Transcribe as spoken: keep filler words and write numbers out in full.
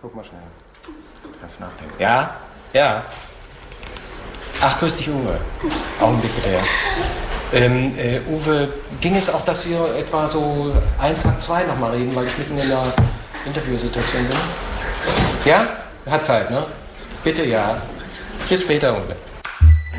guck mal schnell. Kannst nachdenken. Ja? Ja. Ach, grüß dich, Uwe. Augenblick bitte, ja. Ähm, äh, Uwe, ging es auch, dass wir etwa so eins nach zwei nochmal reden, weil ich mitten in einer Interviewsituation bin? Ja? Hat Zeit, ne? Bitte, ja. Bis später, Uwe.